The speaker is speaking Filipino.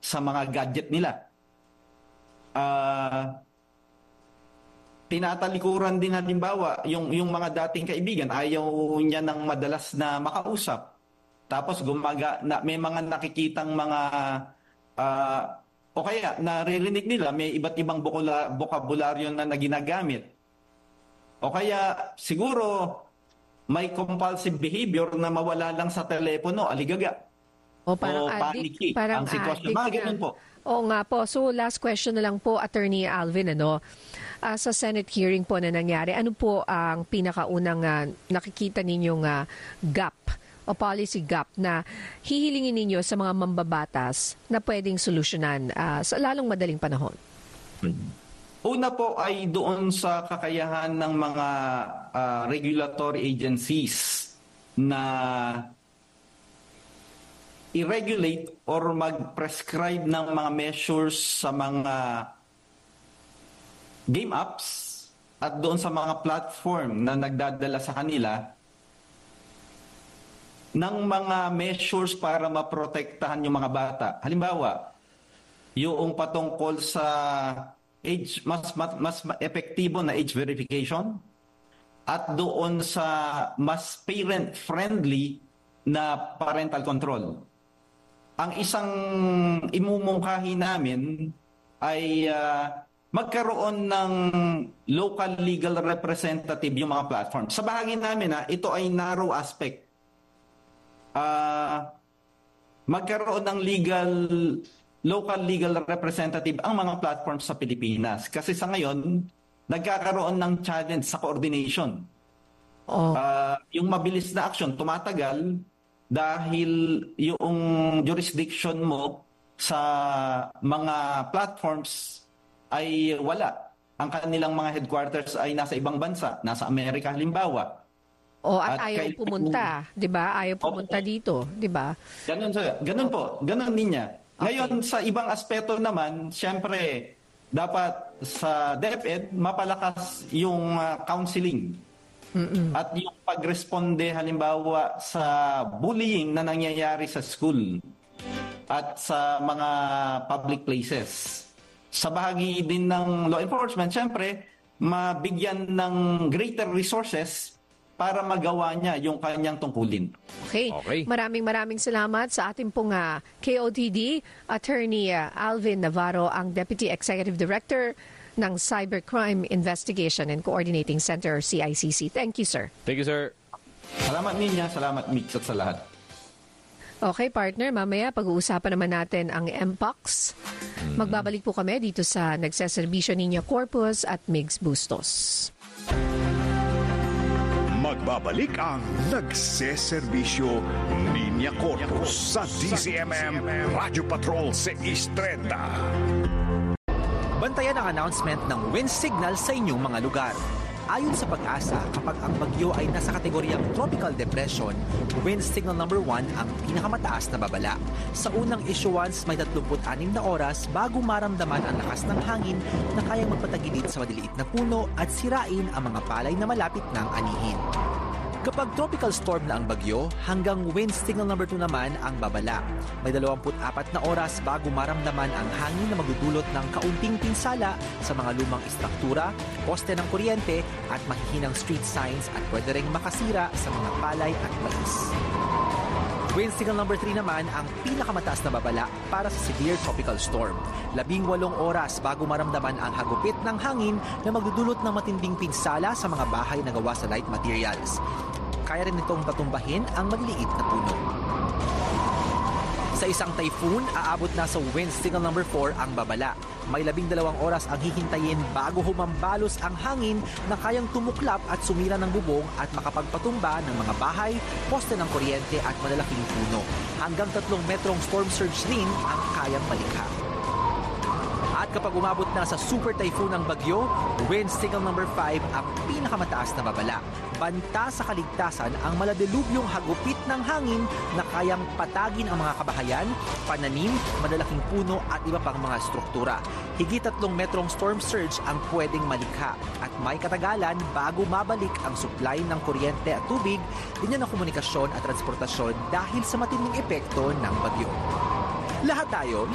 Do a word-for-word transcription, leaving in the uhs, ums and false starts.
sa mga gadget nila. Uh, tinatalikuran din halimbawa, yung, yung mga dating kaibigan, ayaw niya ng madalas na makausap. Tapos gumaga, na, may mga nakikitang mga, uh, o kaya naririnig nila, may iba't ibang bukula, bokabularyo na, na ginagamit. O kaya siguro may compulsive behavior na mawala lang sa telepono, aligaga. O parang o addict, panicky, parang ang sitwasyon. addict Mga ganun na. po. Oo nga po. So last question na lang po, Attorney Alvin, ano, uh, sa Senate hearing po na nangyari, ano po ang pinakaunang uh, nakikita ninyong uh, gap o policy gap na hihilingin ninyo sa mga mambabatas na pwedeng solusyonan uh, sa lalong madaling panahon? Una po ay doon sa kakayahan ng mga uh, regulatory agencies na i-regulate or mag-prescribe ng mga measures sa mga game apps at doon sa mga platform na nagdadala sa kanila ng mga measures para maprotektahan yung mga bata. Halimbawa, yung patungkol sa age, mas, mas, mas epektibo na age verification at doon sa mas parent-friendly na parental control. Ang isang imumungkahi namin ay uh, magkaroon ng local legal representative yung mga platform. Sa bahagi namin, ha, ito ay narrow aspect. Uh, magkaroon ng legal local legal representative ang mga platforms sa Pilipinas. Kasi sa ngayon, nagkakaroon ng challenge sa coordination. Oh. Uh, yung mabilis na action, tumatagal dahil yung jurisdiction mo sa mga platforms ay wala. Ang kanilang mga headquarters ay nasa ibang bansa, nasa Amerika halimbawa. O at, at ayaw pumunta, 'di ba? Ayaw pumunta okay. dito, 'di ba? Ganun sir. Ganun po. Ganun niya. Okay. Ngayon sa ibang aspeto naman, siyempre dapat sa DepEd mapalakas yung uh, counseling. Mm-mm. At yung pagresponde halimbawa sa bullying na nangyayari sa school at sa mga public places. Sa bahagi din ng law enforcement, siyempre mabigyan ng greater resources para magawa niya yung kanyang tungkulin. Okay. okay. Maraming maraming salamat sa ating pong uh, K O T D, Attorney uh, Alvin Navarro, ang Deputy Executive Director ng Cybercrime Investigation and Coordinating Center, C I C C. Thank you, sir. Thank you, sir. Salamat niya, salamat Mix at sa lahat. Okay, partner, mamaya pag-uusapan naman natin ang M POX. Hmm. Magbabalik po kami dito sa nagseserbisyo ninyo Corpus at Migs Bustos. Magbabalik ang nagseserbisyo Linya Corpus sa D C M M Radio Patrol six thirty. Bantayan ang announcement ng wind signal sa inyong mga lugar. Ayon sa Pag-asa, kapag ang bagyo ay nasa kategoryang tropical depression, wind signal number one ang pinakamataas na babala. Sa unang issuance, may tatlumpu't anim na oras bago maramdaman ang lakas ng hangin na kayang magpatagilid sa maliliit na puno at sirain ang mga palay na malapit ng anihin. Kapag tropical storm na ang bagyo, hanggang wind signal number two naman ang babala. May dalawampu't apat na oras bago maramdaman ang hangin na magdudulot ng kaunting pinsala sa mga lumang istruktura, poste ng kuryente at mahihinang street signs at pwede ring makasira sa mga palay at balas. Wind signal number three naman ang pinakamataas na babala para sa severe tropical storm. Labing walong oras bago maramdaman ang hagupit ng hangin na magdudulot ng matinding pinsala sa mga bahay na gawa sa light materials. Kaya rin itong patumbahin ang maliliit na puno. Sa isang typhoon, aabot na sa wind signal number four ang babala. May labing dalawang oras ang hihintayin bago humambalos ang hangin na kayang tumuklap at sumira ng bubong at makapagpatumba ng mga bahay, poste ng kuryente at malalaking puno. Hanggang tatlong metrong storm surge rin ang kayang malikha. At kapag umabot na sa super typhoon ng bagyo, wind signal number five ang pinakamataas na babala. Banta sa kaligtasan ang maladilubyong hagupit ng hangin na kayang patagin ang mga kabahayan, pananim, malalaking puno at iba pang mga struktura. Higit tatlong metrong storm surge ang pwedeng malikha at may katagalan bago mabalik ang supply ng kuryente at tubig, linya ng komunikasyon at transportasyon dahil sa matinding epekto ng bagyo. Lahat tayo